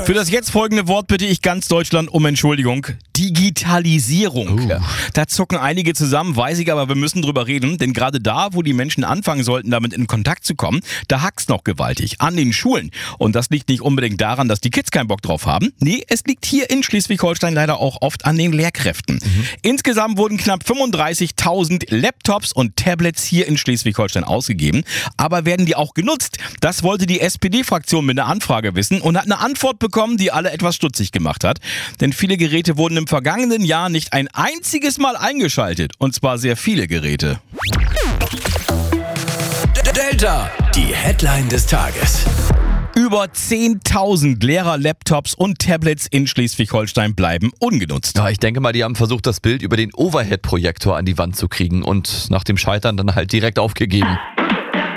Für das jetzt folgende Wort bitte ich ganz Deutschland um Entschuldigung. Digitalisierung. Da zucken einige zusammen, weiß ich, aber wir müssen drüber reden. Denn gerade da, wo die Menschen anfangen sollten, damit in Kontakt zu kommen, da hackt's noch gewaltig. An den Schulen. Und das liegt nicht unbedingt daran, dass die Kids keinen Bock drauf haben. Nee, es liegt hier in Schleswig-Holstein leider auch oft an den Lehrkräften. Insgesamt wurden knapp 35.000 Laptops und Tablets hier in Schleswig-Holstein ausgegeben. Aber werden die auch genutzt? Das wollte die SPD-Fraktion mit einer Anfrage wissen und hat eine Antwort bekommen, die alle etwas stutzig gemacht hat. Denn viele Geräte wurden im vergangenen Jahr nicht ein einziges Mal eingeschaltet. Und zwar sehr viele Geräte. Delta, die Headline des Tages. Über 10.000 Lehrer-Laptops und Tablets in Schleswig-Holstein bleiben ungenutzt. Ja, ich denke mal, die haben versucht, das Bild über den Overhead-Projektor an die Wand zu kriegen und nach dem Scheitern dann halt direkt aufgegeben.